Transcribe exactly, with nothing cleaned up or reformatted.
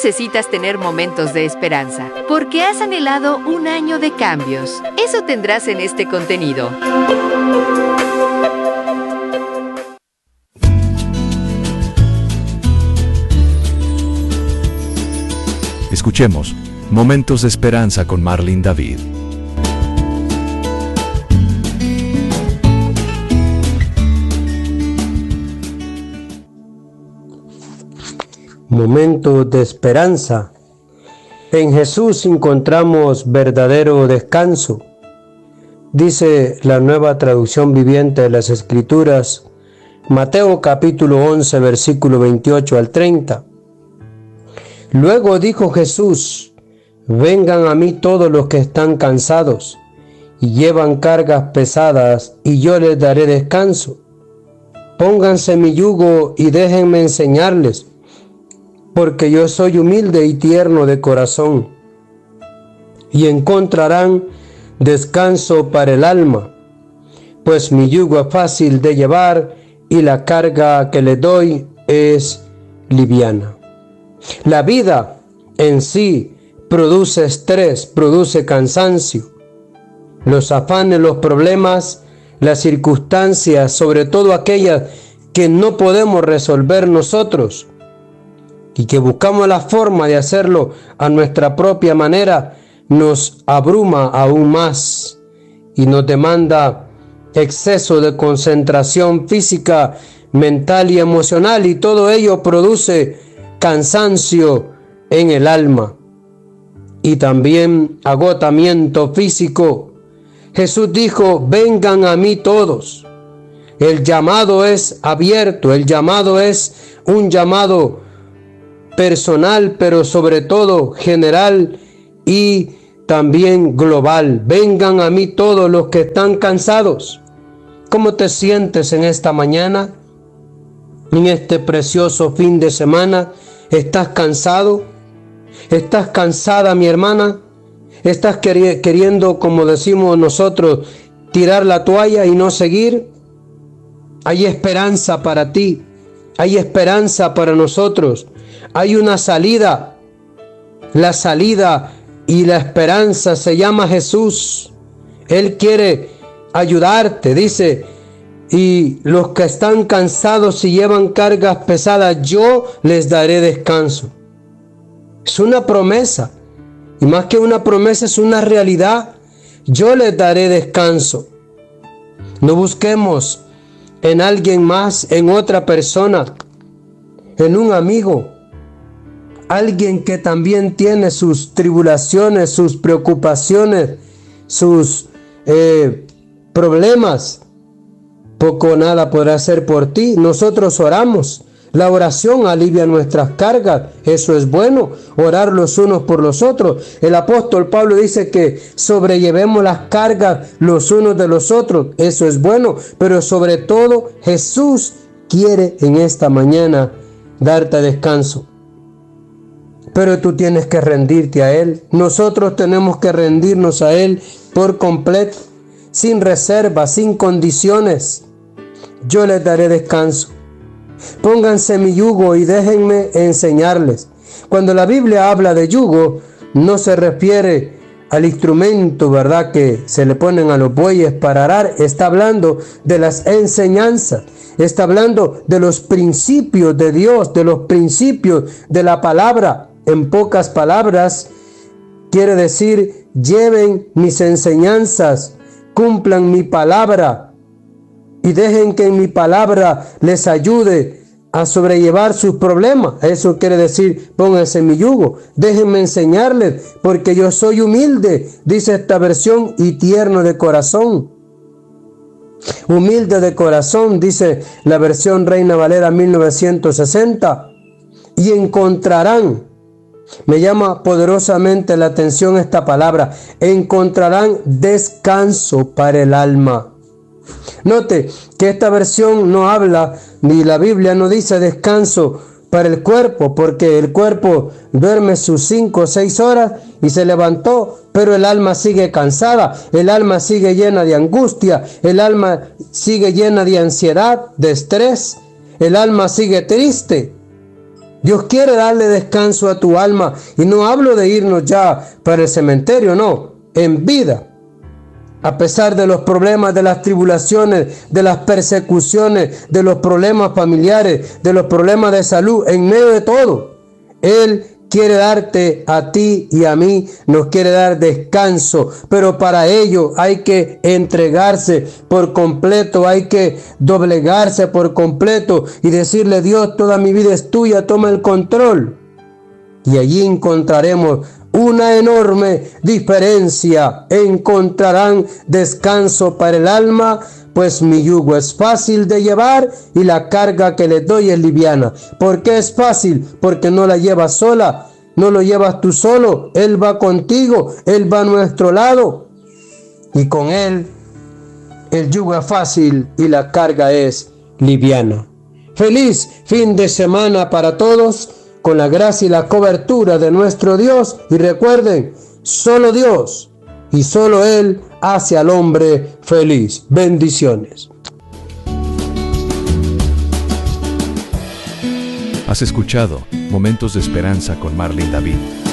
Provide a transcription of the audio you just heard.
necesitas tener momentos de esperanza, porque has anhelado un año de cambios. Eso tendrás en este contenido. Escuchemos Momentos de Esperanza con Marlene David. Momentos de esperanza. En Jesús encontramos verdadero descanso. Dice la Nueva Traducción Viviente de las Escrituras, Mateo capítulo once, versículo veintiocho al treinta. Luego dijo Jesús: vengan a mí todos los que están cansados y llevan cargas pesadas, y yo les daré descanso. Pónganse mi yugo y déjenme enseñarles, porque yo soy humilde y tierno de corazón, y encontrarán descanso para el alma, pues mi yugo es fácil de llevar y la carga que le doy es liviana. La vida en sí produce estrés, produce cansancio. Los afanes, los problemas, las circunstancias, sobre todo aquellas que no podemos resolver nosotros y que buscamos la forma de hacerlo a nuestra propia manera, nos abruma aún más y nos demanda exceso de concentración física, mental y emocional, y todo ello produce cansancio en el alma y también agotamiento físico. Jesús dijo: vengan a mí todos. El llamado es abierto, el llamado es un llamado personal, pero sobre todo general y también global. Vengan a mí todos los que están cansados. ¿Cómo te sientes en esta mañana? En este precioso fin de semana, ¿estás cansado? ¿Estás cansada, mi hermana? ¿Estás queri- queriendo, como decimos nosotros, tirar la toalla y no seguir? Hay esperanza para ti, hay esperanza para nosotros, hay una salida. La salida y la esperanza se llama Jesús. Él quiere ayudarte, dice: y los que están cansados y llevan cargas pesadas, yo les daré descanso. Es una promesa, y más que una promesa, es una realidad. Yo les daré descanso. No busquemos en alguien más, en otra persona, en un amigo, alguien que también tiene sus tribulaciones, sus preocupaciones, sus eh, problemas. Poco o nada podrá hacer por ti. Nosotros oramos. La oración alivia nuestras cargas. Eso es bueno, orar los unos por los otros. El apóstol Pablo dice que sobrellevemos las cargas los unos de los otros. Eso es bueno, pero sobre todo Jesús quiere en esta mañana darte descanso. Pero tú tienes que rendirte a Él. Nosotros tenemos que rendirnos a Él por completo, sin reservas, sin condiciones. Yo les daré descanso. Pónganse mi yugo y déjenme enseñarles. Cuando la Biblia habla de yugo, no se refiere al instrumento, ¿verdad?, que se le ponen a los bueyes para arar. Está hablando de las enseñanzas. Está hablando de los principios de Dios, de los principios de la palabra. En pocas palabras, quiere decir: lleven mis enseñanzas, cumplan mi palabra y dejen que en mi palabra les ayude a sobrellevar sus problemas. Eso quiere decir: pónganse en mi yugo, déjenme enseñarles, porque yo soy humilde, dice esta versión, y tierno de corazón. Humilde de corazón, dice la versión Reina Valera mil novecientos sesenta. Y encontrarán, me llama poderosamente la atención esta palabra, encontrarán descanso para el alma. Note que esta versión no habla, ni la Biblia no dice descanso para el cuerpo, porque el cuerpo duerme sus cinco o seis horas y se levantó, pero el alma sigue cansada, el alma sigue llena de angustia, el alma sigue llena de ansiedad, de estrés, el alma sigue triste. Dios quiere darle descanso a tu alma. Y no hablo de irnos ya para el cementerio, no, en vida. A pesar de los problemas, de las tribulaciones, de las persecuciones, de los problemas familiares, de los problemas de salud, en medio de todo, Él quiere darte a ti y a mí, nos quiere dar descanso, pero para ello hay que entregarse por completo, hay que doblegarse por completo y decirle: Dios, toda mi vida es tuya, toma el control. Y allí encontraremos una enorme diferencia. Encontrarán descanso para el alma, pues mi yugo es fácil de llevar y la carga que les doy es liviana. ¿Por qué es fácil? Porque no la llevas sola, no lo llevas tú solo. Él va contigo, Él va a nuestro lado. Y con Él el yugo es fácil y la carga es liviana. Feliz fin de semana para todos, con la gracia y la cobertura de nuestro Dios. Y recuerden, solo Dios y solo Él hace al hombre feliz. Bendiciones. Has escuchado Momentos de Esperanza con Marlene David.